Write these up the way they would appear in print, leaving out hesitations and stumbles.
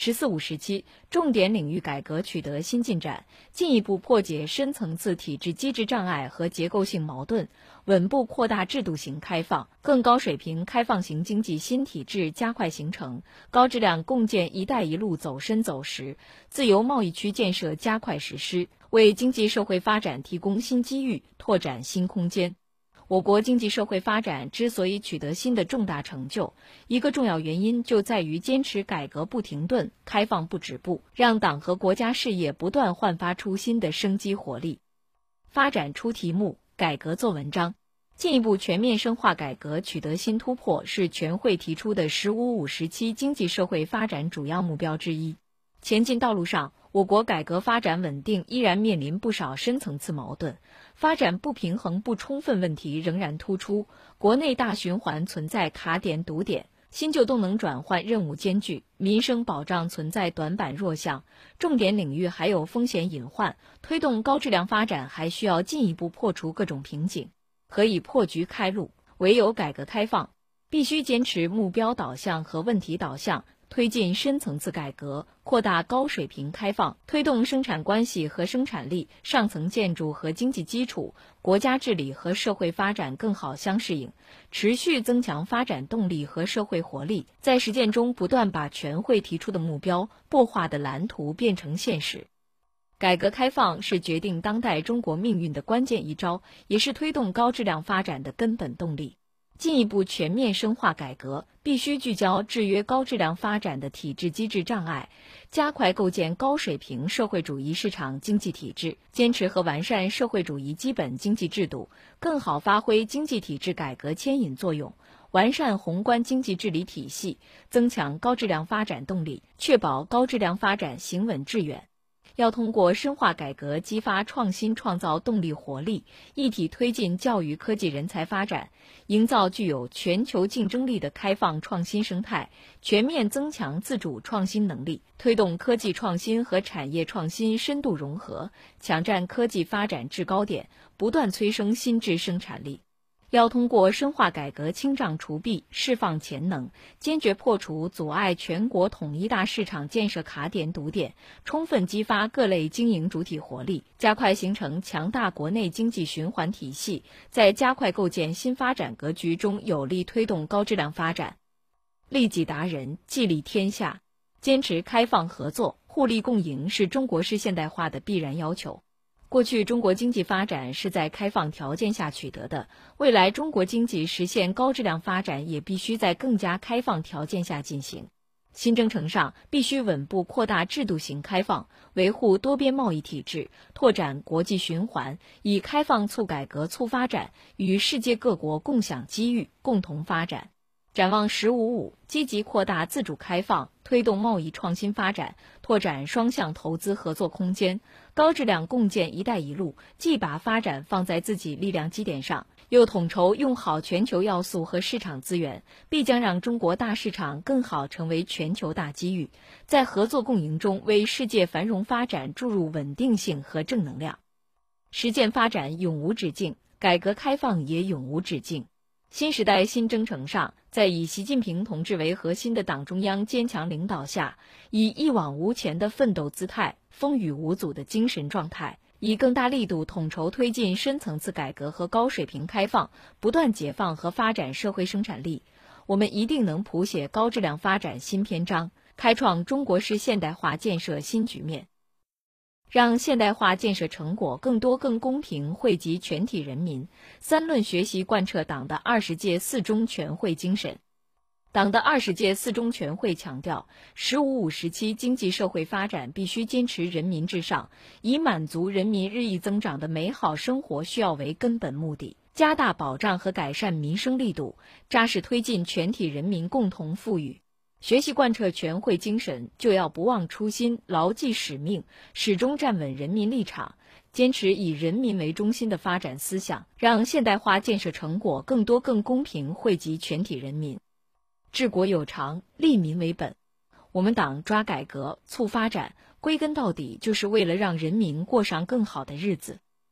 “十四五”时期，重点领域改革取得新进展，进一步破解深层次体制机制障碍和结构性矛盾，稳步扩大制度型开放，更高水平开放型经济新体制加快形成，高质量共建“一带一路”走深走实，自由贸易区建设加快实施，为经济社会发展提供新机遇，拓展新空间。我国经济社会发展之所以取得新的重大成就，一个重要原因就在于坚持改革不停顿，开放不止步，让党和国家事业不断焕发出新的生机活力。发展出题目，改革做文章。进一步全面深化改革取得新突破，是全会提出的“十五五”时期经济社会发展主要目标之一。前进道路上，我国改革发展稳定依然面临不少深层次矛盾，发展不平衡不充分问题仍然突出，国内大循环存在卡点堵点，新旧动能转换任务艰巨，民生保障存在短板弱项，重点领域还有风险隐患，推动高质量发展还需要进一步破除各种瓶颈。何以破局开路？唯有改革开放，必须坚持目标导向和问题导向，推进深层次改革，扩大高水平开放，推动生产关系和生产力、上层建筑和经济基础、国家治理和社会发展更好相适应，持续增强发展动力和社会活力，在实践中不断把全会提出的目标、擘画的蓝图变成现实。改革开放是决定当代中国命运的关键一招，也是推动高质量发展的根本动力。进一步全面深化改革，必须聚焦制约高质量发展的体制机制障碍，加快构建高水平社会主义市场经济体制，坚持和完善社会主义基本经济制度，更好发挥经济体制改革牵引作用，完善宏观经济治理体系，增强高质量发展动力，确保高质量发展行稳致远。要通过深化改革激发创新创造动力活力，一体推进教育科技人才发展，营造具有全球竞争力的开放创新生态，全面增强自主创新能力，推动科技创新和产业创新深度融合，抢占科技发展制高点，不断催生新质生产力。要通过深化改革清障除弊，释放潜能，坚决破除阻碍全国统一大市场建设卡点堵点，充分激发各类经营主体活力，加快形成强大国内经济循环体系，在加快构建新发展格局中有力推动高质量发展。利己达人，既利天下。坚持开放合作、互利共赢是中国式现代化的必然要求。过去中国经济发展是在开放条件下取得的，未来中国经济实现高质量发展也必须在更加开放条件下进行。新征程上必须稳步扩大制度型开放，维护多边贸易体制，拓展国际循环，以开放促改革促发展，与世界各国共享机遇，共同发展。展望“十五五”，积极扩大自主开放，推动贸易创新发展，拓展双向投资合作空间，高质量共建“一带一路”，既把发展放在自己力量基点上，又统筹用好全球要素和市场资源，必将让中国大市场更好成为全球大机遇，在合作共赢中为世界繁荣发展注入稳定性和正能量。实践发展永无止境，改革开放也永无止境。新时代新征程上，在以习近平同志为核心的党中央坚强领导下，以一往无前的奋斗姿态、风雨无阻的精神状态，以更大力度统筹推进深层次改革和高水平开放，不断解放和发展社会生产力，我们一定能谱写高质量发展新篇章，开创中国式现代化建设新局面。让现代化建设成果更多更公平惠及全体人民，三论学习贯彻党的20届四中全会精神。党的20届四中全会强调，“十五五”时期经济社会发展必须坚持人民至上，以满足人民日益增长的美好生活需要为根本目的，加大保障和改善民生力度，扎实推进全体人民共同富裕。学习贯彻全会精神，就要不忘初心，牢记使命，始终站稳人民立场，坚持以人民为中心的发展思想，让现代化建设成果更多更公平惠及全体人民。治国有常，利民为本。我们党抓改革促发展，归根到底就是为了让人民过上更好的日子。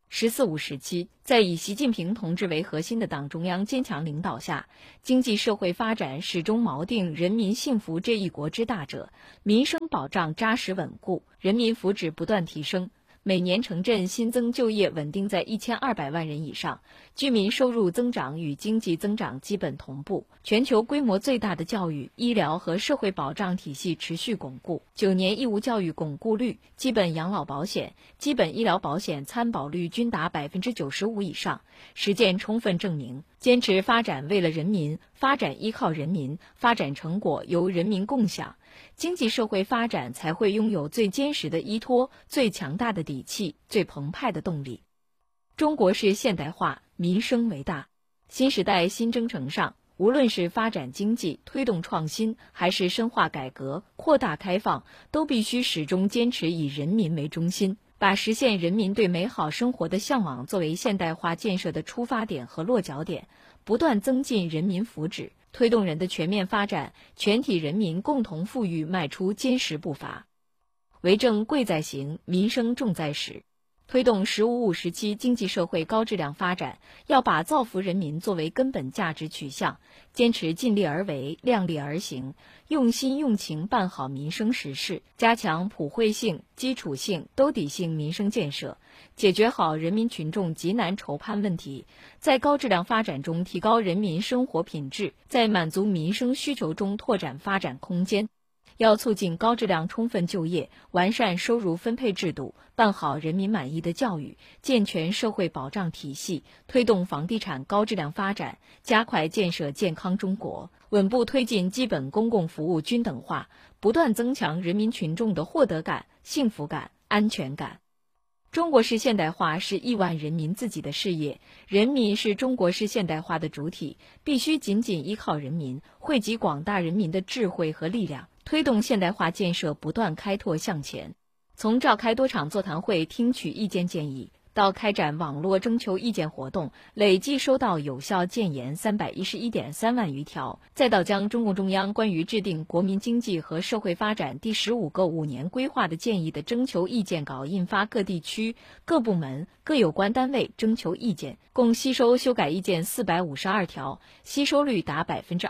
“十四五”时期，在以习近平同志为核心的党中央坚强领导下，经济社会发展始终锚定人民幸福这一国之大者，民生保障扎实稳固，人民福祉不断提升。每年城镇新增就业稳定在1200万人以上，居民收入增长与经济增长基本同步。全球规模最大的教育、医疗和社会保障体系持续巩固。9年义务教育巩固率、基本养老保险、基本医疗保险参保率均达95%以上，实践充分证明，坚持发展为了人民，发展依靠人民，发展成果由人民共享，经济社会发展才会拥有最坚实的依托、最强大的底气、最澎湃的动力。中国式现代化，民生为大。新时代新征程上，无论是发展经济、推动创新，还是深化改革、扩大开放，都必须始终坚持以人民为中心，把实现人民对美好生活的向往作为现代化建设的出发点和落脚点，不断增进人民福祉，推动人的全面发展、全体人民共同富裕迈出坚实步伐。为政贵在行，民生重在实。推动“十五五”时期经济社会高质量发展，要把造福人民作为根本价值取向，坚持尽力而为、量力而行，用心用情办好民生实事，加强普惠性、基础性、兜底性民生建设，解决好人民群众急难愁盼问题，在高质量发展中提高人民生活品质，在满足民生需求中拓展发展空间。要促进高质量充分就业，完善收入分配制度，办好人民满意的教育，健全社会保障体系，推动房地产高质量发展，加快建设健康中国，稳步推进基本公共服务均等化，不断增强人民群众的获得感、幸福感、安全感。中国式现代化是亿万人民自己的事业，人民是中国式现代化的主体，必须紧紧依靠人民，汇集广大人民的智慧和力量，推动现代化建设不断开拓向前。从召开多场座谈会听取意见建议，到开展网络征求意见活动，累计收到有效建言311.3万余条，再到将中共中央关于制定国民经济和社会发展第15个5年规划的建议的征求意见稿印发各地区、各部门、各有关单位征求意见，共吸收修改意见452条，吸收率达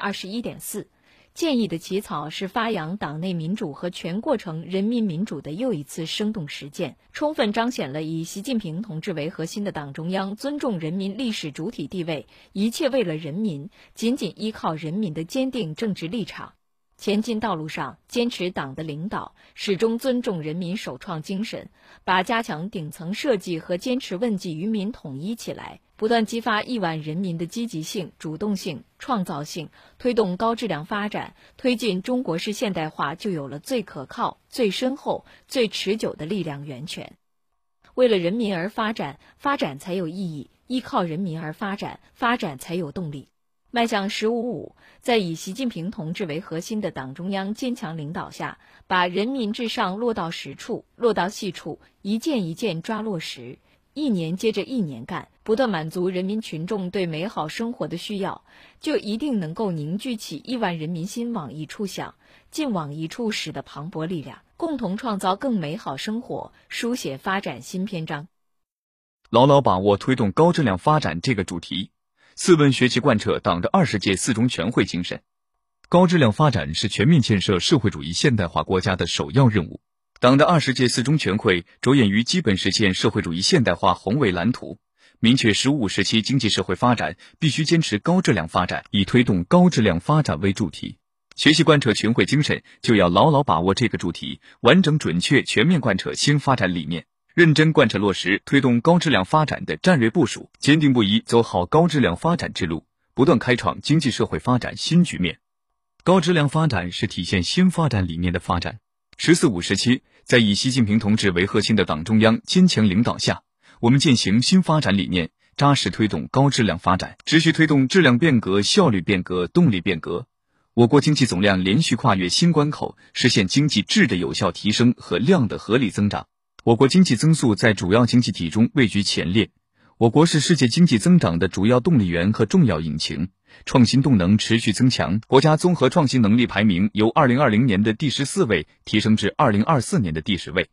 21.4%。建议的起草是发扬党内民主和全过程人民民主的又一次生动实践，充分彰显了以习近平同志为核心的党中央尊重人民历史主体地位，一切为了人民，紧紧依靠人民的坚定政治立场。前进道路上，坚持党的领导，始终尊重人民首创精神，把加强顶层设计和坚持问计于民统一起来，不断激发亿万人民的积极性、主动性、创造性，推动高质量发展，推进中国式现代化，就有了最可靠、最深厚、最持久的力量源泉。为了人民而发展，发展才有意义；依靠人民而发展，发展才有动力。迈向“十五五”，在以习近平同志为核心的党中央坚强领导下，把人民至上落到实处、落到细处，一件一件抓落实，一年接着一年干，不断满足人民群众对美好生活的需要，就一定能够凝聚起亿万人民心往一处想、劲往一处使的磅礴力量，共同创造更美好生活，书写发展新篇章。 牢牢把握推动高质量发展这个主题，4问学习贯彻党的20届四中全会精神。高质量发展是全面建设社会主义现代化国家的首要任务。党的20届四中全会着眼于基本实现社会主义现代化宏伟蓝图，明确“十五五”时期经济社会发展必须坚持高质量发展，以推动高质量发展为主题。学习贯彻全会精神，就要牢牢把握这个主题，完整准确全面贯彻新发展理念，认真贯彻落实推动高质量发展的战略部署，坚定不移走好高质量发展之路，不断开创经济社会发展新局面。高质量发展是体现新发展理念的发展。“14五”时期，在以习近平同志为核心的党中央坚强领导下，我们践行新发展理念，扎实推动高质量发展，持续推动质量变革、效率变革、动力变革。我国经济总量连续跨越新关口，实现经济质的有效提升和量的合理增长。我国经济增速在主要经济体中位居前列，我国是世界经济增长的主要动力源和重要引擎，创新动能持续增强，国家综合创新能力排名由2020年的第14位提升至2024年的第10位，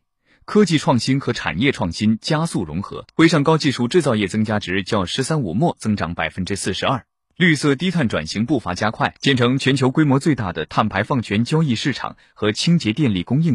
科技创新和产业创新加速融合，徽上高技术制造业增加值较“十三五”末增长42%，绿色低碳转型步伐加快，建成全球规模最大的碳排放权交易市场和清洁电力供应